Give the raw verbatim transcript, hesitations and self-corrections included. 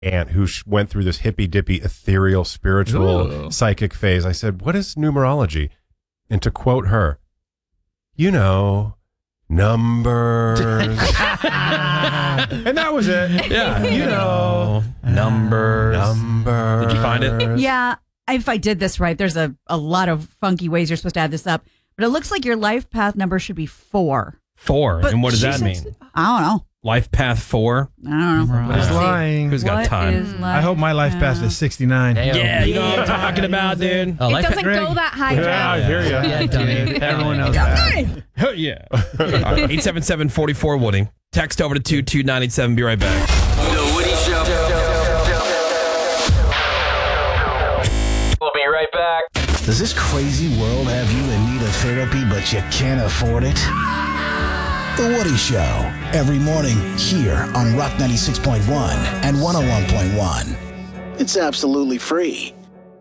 aunt who sh- went through this hippy dippy, ethereal, spiritual, Ooh. psychic phase. I said, "What is numerology?" And to quote her, "You know, numbers." And that was it. Yeah. You know, Numbers. numbers. Did you find it? Yeah, if I did this right, there's a, a lot of funky ways you're supposed to add this up. But it looks like your life path number should be four. Four. But and what does she that said- mean? I don't know. Life path four? I don't know. He's Let's see. lying. Who's got What time? is life I hope my life path path? is sixty-nine. Yeah, you know what I'm talking about, dude. Oh, It life doesn't Greg. go that high, Yeah, Jeff. I hear you. Yeah, dude. Everyone knows that. Hell yeah. eight seven seven, four four, Woody. Text over to two two nine eight seven. Be right back. The Woody Show. We'll be right back. Does this crazy world have you in need of therapy, but you can't afford it? The Woody Show, every morning here on Rock ninety-six point one and one oh one point one. It's absolutely free.